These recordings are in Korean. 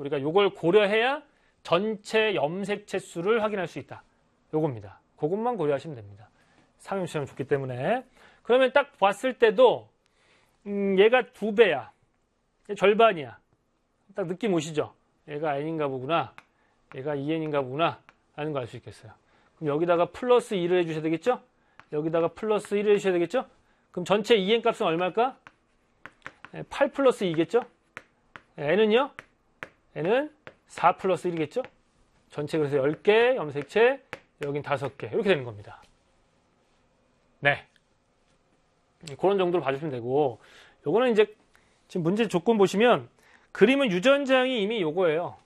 우리가 요걸 고려해야 전체 염색체 수를 확인할 수 있다. 요겁니다. 그것만 고려하시면 됩니다. 상용시험이 좋기 때문에. 그러면 딱 봤을 때도 얘가 2배야. 절반이야. 딱 느낌 오시죠? 얘가 n인가 보구나. 얘가 2n인가 보구나. 라는 거 알 수 있겠어요. 그럼 여기다가 플러스 2를 해주셔야 되겠죠? 여기다가 플러스 1을 해주셔야 되겠죠? 그럼 전체 2n 값은 얼마일까? 8 플러스 2겠죠? n은요? n은 4 플러스 1이겠죠? 전체 그래서 10개 염색체, 여긴 5개. 이렇게 되는 겁니다. 네. 그런 정도로 봐주시면 되고, 요거는 이제 지금 문제 조건 보시면 그림은 유전장이 이미 요거예요.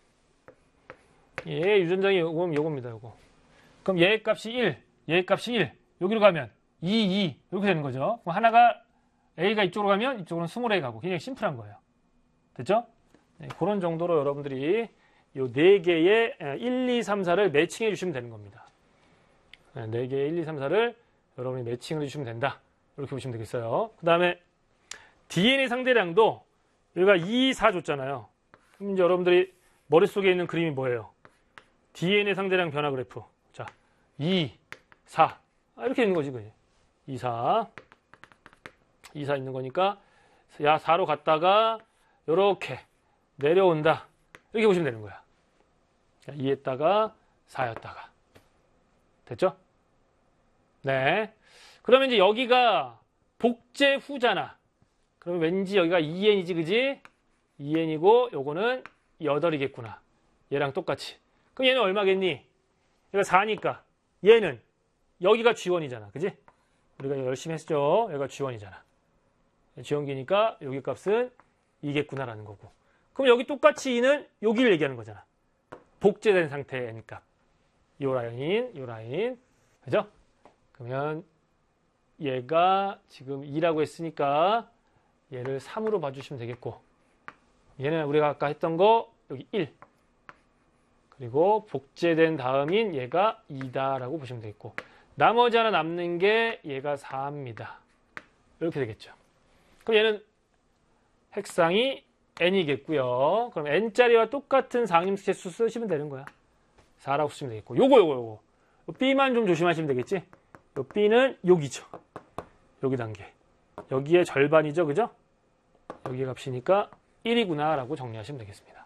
얘 유전장이 요겁니다, 요거. 그럼 얘 값이 1, 얘 값이 1. 여기로 가면 2 이렇게 되는 거죠. 그럼 하나가 A가 이쪽으로 가면 이쪽으로는 20에 가고 굉장히 심플한 거예요. 됐죠? 네, 그런 정도로 여러분들이 요 4개의 1, 2, 3, 4를 매칭해 주시면 되는 겁니다. 4개의 1, 2, 3, 4를 여러분이 매칭을 해주시면 된다. 이렇게 보시면 되겠어요. 그 다음에 DNA 상대량도 여기가 2, 4 줬잖아요. 그럼 이제 여러분들이 머릿속에 있는 그림이 뭐예요? DNA 상대량 변화 그래프. 자, 2, 4. 이렇게 있는 거지, 그지? 2, 4. 2, 4 있는 거니까, 야, 4로 갔다가, 요렇게 내려온다. 이렇게 보시면 되는 거야. 2에다가 4였다가. 됐죠? 네. 그러면 이제 여기가 복제 후잖아. 그러면 왠지 여기가 2n이지, 그지? 2n이고, 요거는 8이겠구나. 얘랑 똑같이. 그럼 얘는 얼마겠니? 얘가 4니까. 얘는 여기가 G1이잖아. 그지? 우리가 열심히 했죠. 얘가 G1이잖아. G1기니까 여기 값은 2겠구나라는 거고. 그럼 여기 똑같이 2는 여기를 얘기하는 거잖아. 복제된 상태의 n 값. 요 라인, 요 라인. 그죠? 그러면 얘가 지금 2라고 했으니까 얘를 3으로 봐주시면 되겠고. 얘는 우리가 아까 했던 거 여기 1. 그리고 복제된 다음인 얘가 2다라고 보시면 되겠고. 나머지 하나 남는 게 얘가 4입니다. 이렇게 되겠죠. 그럼 얘는 핵상이 n이겠고요. 그럼 n짜리와 똑같은 상임수체 수 쓰시면 되는 거야. 4라고 쓰시면 되겠고. 요거. b만 좀 조심하시면 되겠지. 요 b는 여기죠. 여기 단계. 여기에 절반이죠. 그죠? 여기 값이니까 1이구나 라고 정리하시면 되겠습니다.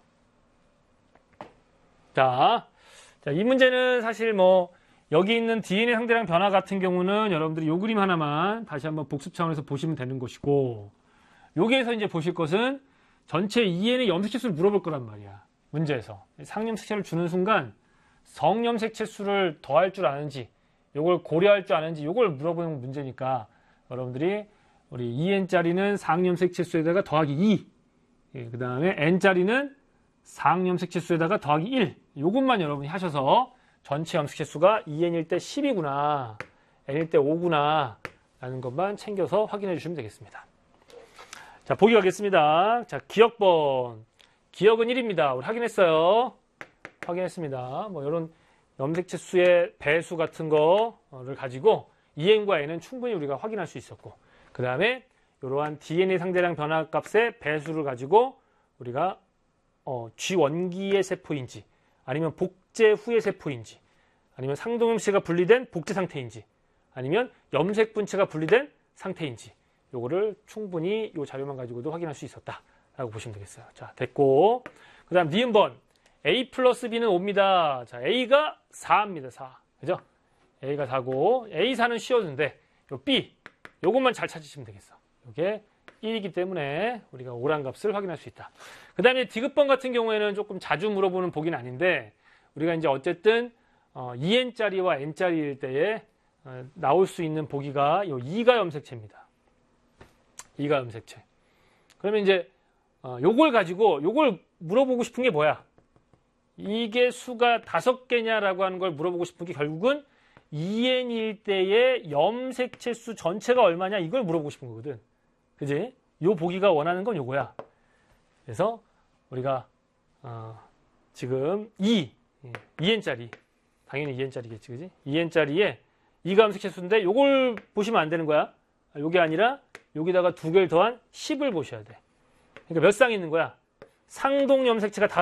자, 이 문제는 사실 뭐 여기 있는 DNA 상대량 변화 같은 경우는 여러분들이 요 그림 하나만 다시 한번 복습 차원에서 보시면 되는 것이고, 여기에서 이제 보실 것은 전체 2n의 염색체 수를 물어볼 거란 말이야. 문제에서. 상염색체를 주는 순간 성염색체 수를 더할 줄 아는지, 요걸 고려할 줄 아는지, 요걸 물어보는 문제니까 여러분들이 우리 2n짜리는 상염색체 수에다가 더하기 2, 그 다음에 n짜리는 상염색체 수에다가 더하기 1, 요것만 여러분이 하셔서 전체 염색체 수가 2n일 때 10이구나, n일 때 5구나 라는 것만 챙겨서 확인해 주시면 되겠습니다. 자, 보기 가겠습니다. 자, 기억번. 기억은 1입니다. 우리 확인했어요. 확인했습니다. 뭐 이런 염색체 수의 배수 같은 거를 가지고 2n과 n은 충분히 우리가 확인할 수 있었고, 그 다음에 이러한 DNA 상대량 변화 값의 배수를 가지고 우리가 G원기의 세포인지, 아니면 복제 후의 세포인지, 아니면 상동염색체가 분리된 복제 상태인지, 아니면 염색 분체가 분리된 상태인지, 요거를 충분히 요 자료만 가지고도 확인할 수 있었다라고 보시면 되겠어요. 자, 됐고, 그 다음 니은번. A 플러스 B는 5입니다. 자, A가 4입니다. 4. 그죠? A가 4고, A4는 쉬웠는데, 요 B, 요것만 잘 찾으시면 되겠어. 요게 1이기 때문에 우리가 5란 값을 확인할 수 있다. 그 다음에 디귿번 같은 경우에는 조금 자주 물어보는 보기는 아닌데, 우리가 이제 어쨌든 2n짜리와 n짜리일 때에 나올 수 있는 보기가 요 2가 염색체입니다. 2가 염색체. 그러면 이제 요걸 가지고 요걸 물어보고 싶은 게 뭐야? 이게 수가 5개냐라고 하는 걸 물어보고 싶은 게 결국은 2n일 때의 염색체 수 전체가 얼마냐 이걸 물어보고 싶은 거거든. 그지? 요 보기가 원하는 건 요거야. 그래서 우리가 지금 2n짜리 당연히 2n짜리겠지, 그지? 2n짜리에 2가 염색체 수인데 요걸 보시면 안 되는 거야. 요게 아니라 여기다가 2개를 더한 10을 보셔야 돼. 그러니까 몇 쌍 있는 거야? 상동 염색체가